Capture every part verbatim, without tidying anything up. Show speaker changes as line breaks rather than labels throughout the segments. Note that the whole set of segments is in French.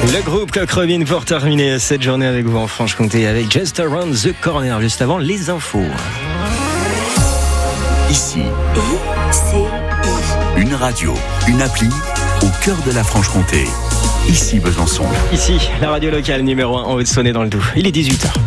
Le groupe Coq Robin pour terminer cette journée avec vous en Franche-Comté avec Just Around the Corner, juste avant les infos.
Ici, I C I. Une radio, une appli au cœur de la Franche-Comté. Ici Besançon.
Ici, la radio locale numéro un en Haute-Saône dans le Doubs. Il est dix-huit heures.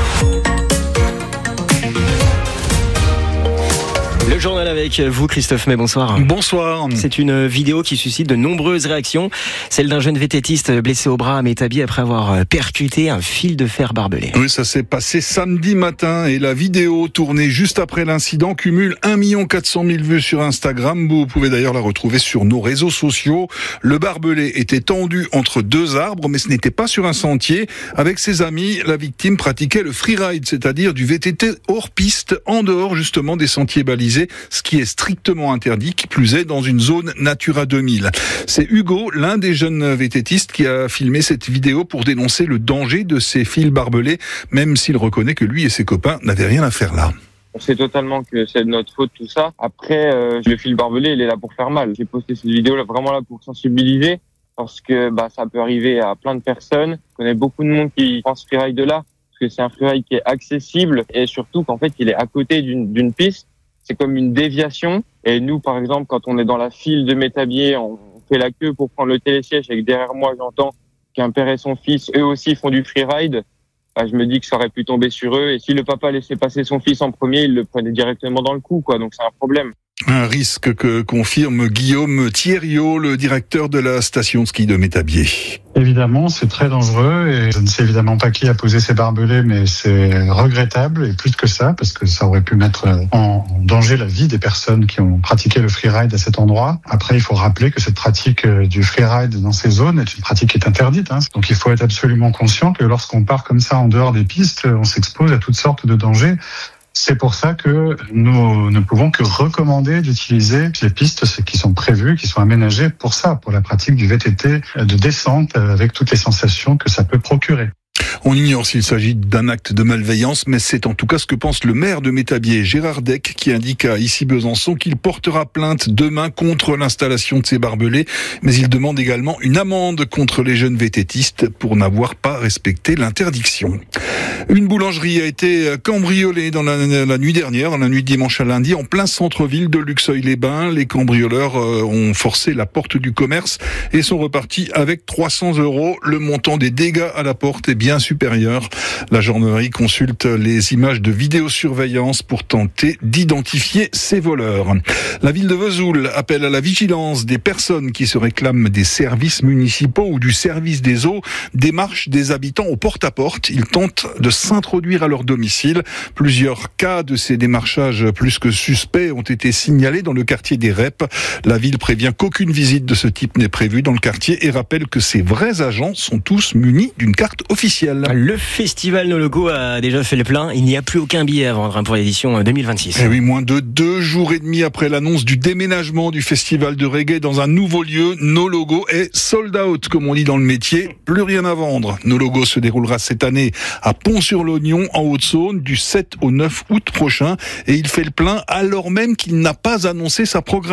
Le journal avec vous, Christophe May, bonsoir.
Bonsoir.
C'est une vidéo qui suscite de nombreuses réactions. Celle d'un jeune vététiste blessé au bras à Métabier après avoir percuté un fil de fer barbelé.
Oui, ça s'est passé samedi matin et la vidéo tournée juste après l'incident cumule un million quatre cent mille vues sur Instagram. Vous pouvez d'ailleurs la retrouver sur nos réseaux sociaux. Le barbelé était tendu entre deux arbres, mais ce n'était pas sur un sentier. Avec ses amis, la victime pratiquait le freeride, c'est-à-dire du V T T hors piste, en dehors justement des sentiers balisés, ce qui est strictement interdit, qui plus est dans une zone Natura deux mille. C'est Hugo, l'un des jeunes vététistes, qui a filmé cette vidéo pour dénoncer le danger de ces fils barbelés, même s'il reconnaît que lui et ses copains n'avaient rien à faire là.
On sait totalement que c'est de notre faute tout ça. Après, euh, le fil barbelé, il est là pour faire mal. J'ai posté cette vidéo là vraiment là pour sensibiliser, parce que bah ça peut arriver à plein de personnes. Je connais beaucoup de monde qui pense freeride de là, parce que c'est un freeride qui est accessible et surtout qu'en fait il est à côté d'une, d'une piste. C'est comme une déviation. Et nous, par exemple, quand on est dans la file de Métabier, on fait la queue pour prendre le télésiège et que derrière moi, j'entends qu'un père et son fils, eux aussi, font du freeride. Bah, je me dis que ça aurait pu tomber sur eux. Et si le papa laissait passer son fils en premier, il le prenait directement dans le cou, quoi. Donc c'est un problème.
Un risque que confirme Guillaume Thierriot, le directeur de la station de ski de Métabier.
Évidemment, c'est très dangereux et je ne sais évidemment pas qui a posé ces barbelés, mais c'est regrettable et plus que ça, parce que ça aurait pu mettre en danger la vie des personnes qui ont pratiqué le freeride à cet endroit. Après, il faut rappeler que cette pratique du freeride dans ces zones est une pratique qui est interdite. Hein. Donc il faut être absolument conscient que lorsqu'on part comme ça en dehors des pistes, on s'expose à toutes sortes de dangers. C'est pour ça que nous ne pouvons que recommander d'utiliser les pistes qui sont prévues, qui sont aménagées pour ça, pour la pratique du V T T de descente avec toutes les sensations que ça peut procurer.
On ignore s'il s'agit d'un acte de malveillance, mais c'est en tout cas ce que pense le maire de Métabier, Gérard Deck, qui indique à Ici Besançon qu'il portera plainte demain contre l'installation de ces barbelés, mais il demande également une amende contre les jeunes vététistes pour n'avoir pas respecté l'interdiction. Une boulangerie a été cambriolée dans la, la nuit dernière, dans la nuit de dimanche à lundi, en plein centre-ville de Luxeuil-les-Bains. Les cambrioleurs ont forcé la porte du commerce et sont repartis avec trois cents euros. Le montant des dégâts à la porte est bien supérieur. La gendarmerie consulte les images de vidéosurveillance pour tenter d'identifier ces voleurs. La ville de Vesoul appelle à la vigilance des personnes qui se réclament des services municipaux ou du service des eaux, démarche des habitants au porte-à-porte. Ils tentent de s'introduire à leur domicile. Plusieurs cas de ces démarchages plus que suspects ont été signalés dans le quartier des Rèpes. La ville prévient qu'aucune visite de ce type n'est prévue dans le quartier et rappelle que ces vrais agents sont tous munis d'une carte officielle.
Le festival No Logo a déjà fait le plein. Il n'y a plus aucun billet à vendre pour l'édition deux mille vingt-six.
Et oui, moins de deux jours et demi après l'annonce du déménagement du festival de reggae dans un nouveau lieu, No Logo est sold out, comme on dit dans le métier. Plus rien à vendre. No Logo se déroulera cette année à Pont-sur-l'Oignon, en Haute-Saône, du sept au neuf août prochain. Et il fait le plein alors même qu'il n'a pas annoncé sa programmation.